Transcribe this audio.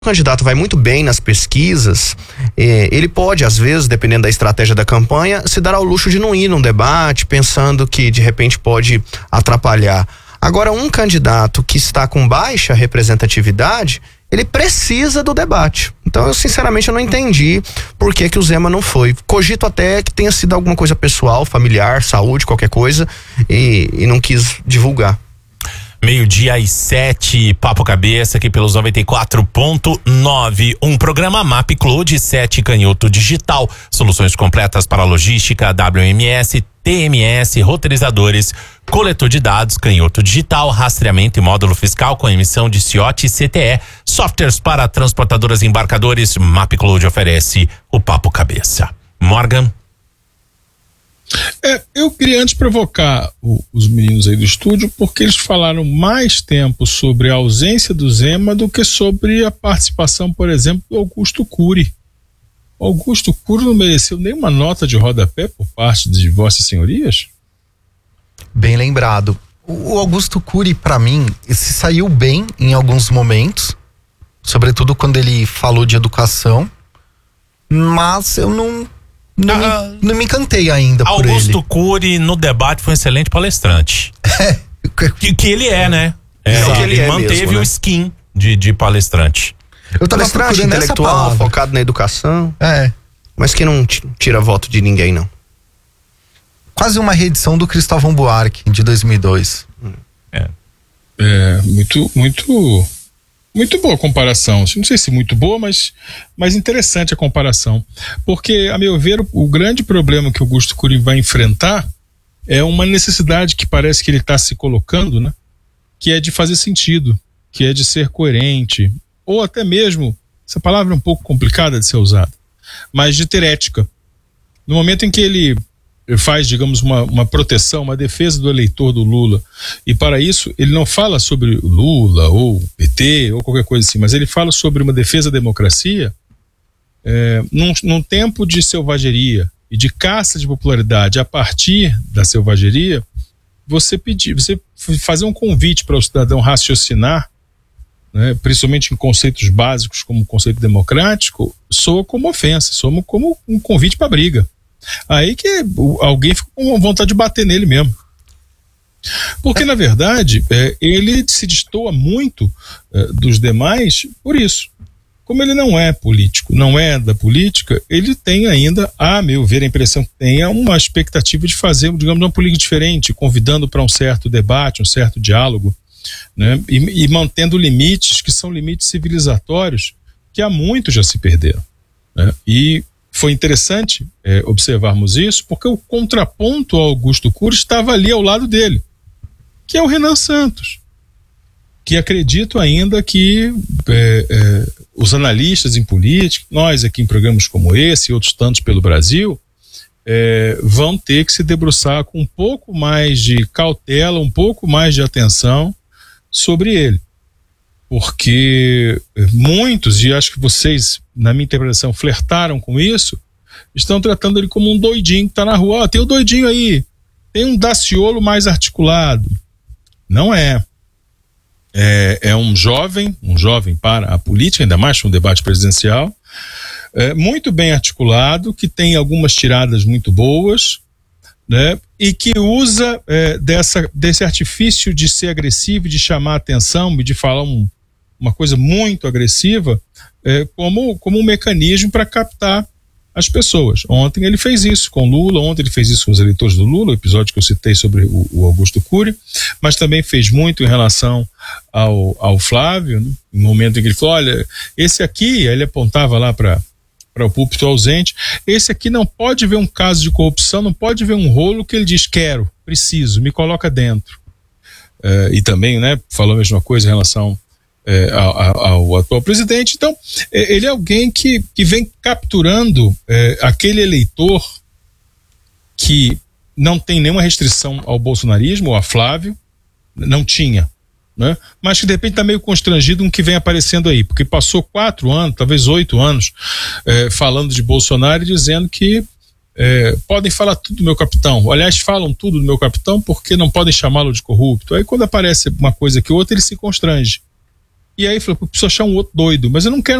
o candidato vai muito bem nas pesquisas, ele pode, às vezes, dependendo da estratégia da campanha, se dar ao luxo de não ir num debate, pensando que de repente pode atrapalhar. Agora, um candidato que está com baixa representatividade, ele precisa do debate. Então, eu sinceramente não entendi por que o Zema não foi. Cogito até que tenha sido alguma coisa pessoal, familiar, saúde, qualquer coisa, e não quis divulgar. 12:07, Papo Cabeça aqui pelos 94.9. Um programa MAP Cloud 7 Canhoto Digital. Soluções completas para logística, WMS, TMS, roteirizadores, coletor de dados, canhoto digital, rastreamento e módulo fiscal com emissão de CIOT e CTE, softwares para transportadoras e embarcadores. MAP Cloud oferece o Papo Cabeça. Morgan. Eu queria antes provocar os meninos aí do estúdio, porque eles falaram mais tempo sobre a ausência do Zema do que sobre a participação, por exemplo, do Augusto Cury. O Augusto Cury não mereceu nenhuma nota de rodapé por parte de Vossas Senhorias? Bem lembrado. O Augusto Cury, para mim, se saiu bem em alguns momentos, sobretudo quando ele falou de educação, mas eu não me encantei ainda por ele. Augusto Cury no debate foi um excelente palestrante. Que ele é, né? Ele manteve mesmo, né? O skin de palestrante. Eu tava palestrante intelectual, focado na educação. Mas que não tira voto de ninguém, não. Quase uma reedição do Cristóvão Buarque, de 2002. Muito boa a comparação. Não sei se muito boa, mas interessante a comparação. Porque, a meu ver, o grande problema que o Augusto Cury vai enfrentar é uma necessidade que parece que ele está se colocando, né? Que é de fazer sentido, que é de ser coerente, ou até mesmo, essa palavra é um pouco complicada de ser usada, mas de ter ética. No momento em que ele faz, digamos, uma proteção, uma defesa do eleitor do Lula, e para isso ele não fala sobre Lula ou PT ou qualquer coisa assim, mas ele fala sobre uma defesa da democracia, num tempo de selvageria e de caça de popularidade a partir da selvageria, você fazer um convite para o cidadão raciocinar, né, principalmente em conceitos básicos como o conceito democrático, soa como ofensa, soa como um convite para briga. Aí que alguém fica com vontade de bater nele mesmo. Porque, na verdade, ele se destoa muito dos demais por isso. Como ele não é político, não é da política, ele tem ainda, a meu ver, a impressão que tem uma expectativa de fazer, digamos, uma política diferente, convidando para um certo debate, um certo diálogo, né? E mantendo limites que são limites civilizatórios que há muito já se perderam, né? E foi interessante observarmos isso, porque o contraponto ao Augusto Cury estava ali ao lado dele, que é o Renan Santos, que acredito ainda que os analistas em política, nós aqui em programas como esse e outros tantos pelo Brasil, vão ter que se debruçar com um pouco mais de cautela, um pouco mais de atenção sobre ele. Porque muitos, e acho que vocês, na minha interpretação, flertaram com isso, estão tratando ele como um doidinho que está na rua. Tem o doidinho aí, tem um Daciolo mais articulado. Não é. É um jovem para a política, ainda mais para um debate presidencial, muito bem articulado, que tem algumas tiradas muito boas, né, e que usa desse artifício de ser agressivo, de chamar a atenção e de falar uma coisa muito agressiva, como um mecanismo para captar as pessoas. Ontem ele fez isso com Lula, ontem ele fez isso com os eleitores do Lula, o episódio que eu citei sobre o Augusto Cury, mas também fez muito em relação ao Flávio, né? No momento em que ele falou, olha, esse aqui, ele apontava lá para o púlpito ausente, esse aqui não pode ver um caso de corrupção, não pode ver um rolo que ele diz, quero, preciso, me coloca dentro. E também, né, falou a mesma coisa em relação ao atual presidente. Então, ele é alguém que vem capturando aquele eleitor que não tem nenhuma restrição ao bolsonarismo ou a Flávio, não tinha, né? Mas que de repente está meio constrangido com o que vem aparecendo aí, porque passou 4 anos, talvez 8 anos, falando de Bolsonaro e dizendo que podem falar tudo do meu capitão, aliás, falam tudo do meu capitão porque não podem chamá-lo de corrupto. Aí quando aparece uma coisa que outra, ele se constrange. E aí falou, preciso achar um outro doido, mas eu não quero